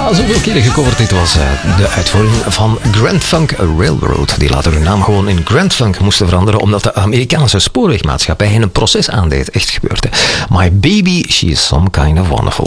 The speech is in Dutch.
Zoveel keren gecoverd. Dit was de uitvoering van Grand Funk Railroad. Die later hun naam gewoon in Grand Funk moesten veranderen omdat de Amerikaanse spoorwegmaatschappij hen een proces aandeed. Echt gebeurde. My baby, she is some kind of wonderful.